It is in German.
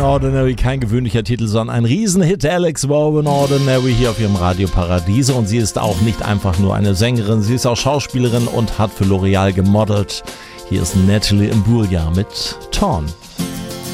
Ordinary, kein gewöhnlicher Titel, sondern ein Riesenhit. Alex Wogan, Ordinary, hier auf ihrem Radio Paradiese. Und sie ist auch nicht einfach nur eine Sängerin, sie ist auch Schauspielerin und hat für L'Oreal gemodelt. Hier ist Natalie Imbruglia mit Torn.